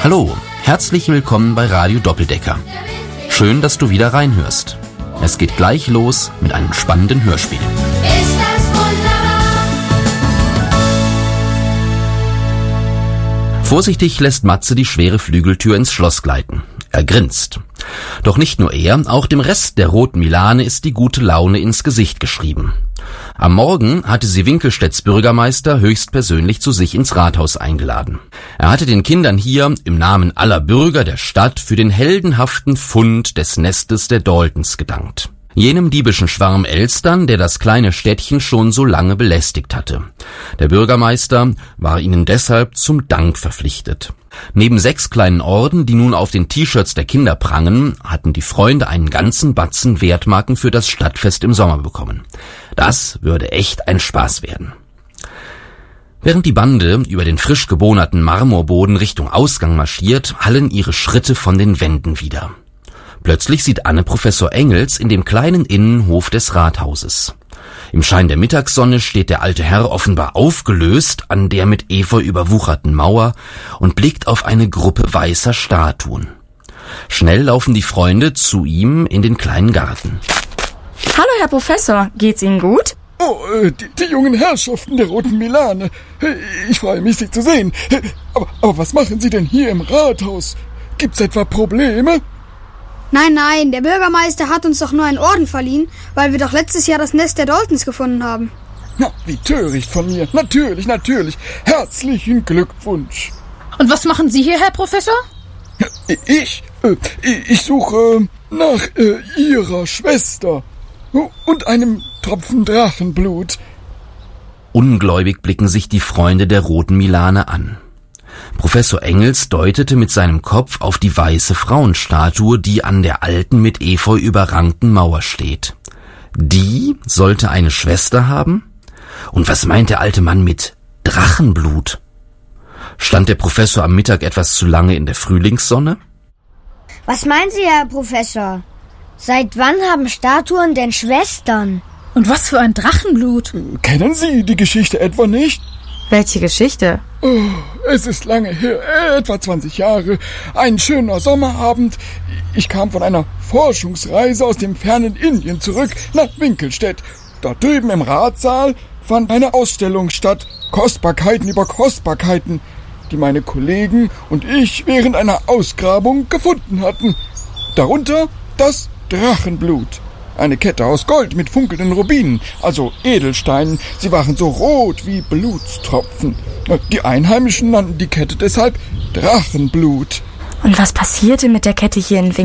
Hallo, herzlich willkommen bei Radio Doppeldecker. Schön, dass du wieder reinhörst. Es geht gleich los mit einem spannenden Hörspiel. Ist das wunderbar? Vorsichtig lässt Matze die schwere Flügeltür ins Schloss gleiten. Er grinst. Doch nicht nur er, auch dem Rest der Roten Milane ist die gute Laune ins Gesicht geschrieben. Am Morgen hatte sie Winkelstedts Bürgermeister höchstpersönlich zu sich ins Rathaus eingeladen. Er hatte den Kindern hier im Namen aller Bürger der Stadt für den heldenhaften Fund des Nestes der Daltons gedankt. Jenem diebischen Schwarm Elstern, der das kleine Städtchen schon so lange belästigt hatte. Der Bürgermeister war ihnen deshalb zum Dank verpflichtet. Neben 6 kleinen Orden, die nun auf den T-Shirts der Kinder prangen, hatten die Freunde einen ganzen Batzen Wertmarken für das Stadtfest im Sommer bekommen. Das würde echt ein Spaß werden. Während die Bande über den frisch gebohnerten Marmorboden Richtung Ausgang marschiert, hallen ihre Schritte von den Wänden wieder. Plötzlich sieht Anne Professor Engels in dem kleinen Innenhof des Rathauses. Im Schein der Mittagssonne steht der alte Herr offenbar aufgelöst an der mit Efeu überwucherten Mauer und blickt auf eine Gruppe weißer Statuen. Schnell laufen die Freunde zu ihm in den kleinen Garten. Hallo, Herr Professor. Geht's Ihnen gut? Oh, die jungen Herrschaften der Roten Milane. Ich freue mich, Sie zu sehen. Aber was machen Sie denn hier im Rathaus? Gibt's etwa Probleme? Nein, der Bürgermeister hat uns doch nur einen Orden verliehen, weil wir doch letztes Jahr das Nest der Daltons gefunden haben. Na, wie töricht von mir. Natürlich. Herzlichen Glückwunsch. Und was machen Sie hier, Herr Professor? Ich suche nach Ihrer Schwester und einem Tropfen Drachenblut. Ungläubig blicken sich die Freunde der Roten Milane an. Professor Engels deutete mit seinem Kopf auf die weiße Frauenstatue, die an der alten mit Efeu überrankten Mauer steht. Die sollte eine Schwester haben? Und was meint der alte Mann mit Drachenblut? Stand der Professor am Mittag etwas zu lange in der Frühlingssonne? Was meinen Sie, Herr Professor? Seit wann haben Statuen denn Schwestern? Und was für ein Drachenblut? Kennen Sie die Geschichte etwa nicht? Welche Geschichte? Oh, es ist lange her, etwa 20 Jahre. Ein schöner Sommerabend. Ich kam von einer Forschungsreise aus dem fernen Indien zurück nach Winkelstedt. Dort drüben im Ratssaal fand eine Ausstellung statt. Kostbarkeiten über Kostbarkeiten, die meine Kollegen und ich während einer Ausgrabung gefunden hatten. Darunter das Drachenblut. Eine Kette aus Gold mit funkelnden Rubinen, also Edelsteinen. Sie waren so rot wie Blutstropfen. Die Einheimischen nannten die Kette deshalb Drachenblut. Und was passierte mit der Kette hier in Winkelstedt?